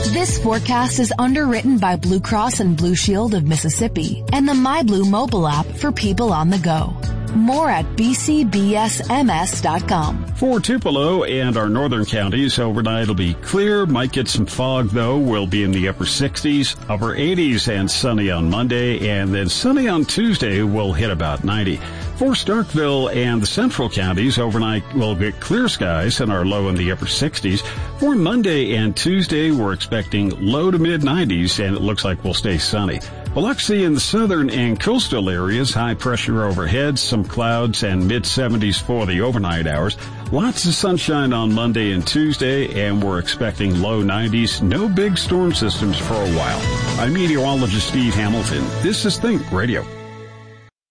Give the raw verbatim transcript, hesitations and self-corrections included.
This forecast is underwritten by Blue Cross and Blue Shield of Mississippi and the MyBlue mobile app for people on the go. More at b c b s m s dot com. For Tupelo and our northern counties, overnight it'll be clear. Might get some fog, though. We'll be in the upper sixties, upper eighties, and sunny on Monday. And then sunny on Tuesday will hit about ninety. For Starkville and the central counties, overnight we'll get clear skies and our low in the upper sixties. For Monday and Tuesday, we're expecting low to mid nineties, and it looks like we'll stay sunny. Biloxi in the southern and coastal areas, high pressure overhead, some clouds, and mid seventies for the overnight hours. Lots of sunshine on Monday and Tuesday, and we're expecting low nineties. No big storm systems for a while. I'm meteorologist Steve Hamilton. This is Think Radio.